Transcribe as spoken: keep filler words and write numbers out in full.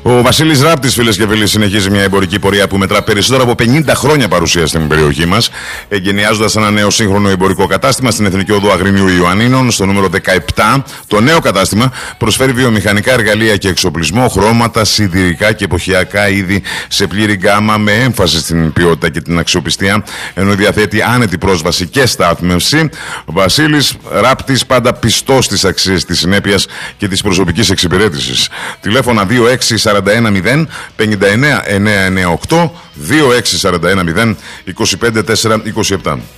Ο Βασίλης Ράπτης, φίλες και φίλοι, συνεχίζει μια εμπορική πορεία που μετρά περισσότερο από πενήντα χρόνια παρουσία στην περιοχή μας, εγκαινιάζοντας ένα νέο σύγχρονο εμπορικό κατάστημα στην Εθνική Οδό Αγρινίου Ιωαννίνων, στο νούμερο δεκαεπτά. Το νέο κατάστημα προσφέρει βιομηχανικά εργαλεία και εξοπλισμό, χρώματα, σιδηρικά και εποχιακά είδη σε πλήρη γκάμα, με έμφαση στην ποιότητα και την αξιοπιστία, ενώ διαθέτει άνετη πρόσβαση και στάθμευση. Ο Βασίλης Ράπτης, πάντα πιστός στις αξίες της συνέπειας και της προσωπικής εξυπηρέτησης. Τηλέφωνα δύο έξι σαράντα ένα μηδέν πενήντα εννέα εννιακόσια ενενήντα οκτώ, δύο έξι σαράντα ένα μηδέν είκοσι πέντε τέσσερα είκοσι επτά.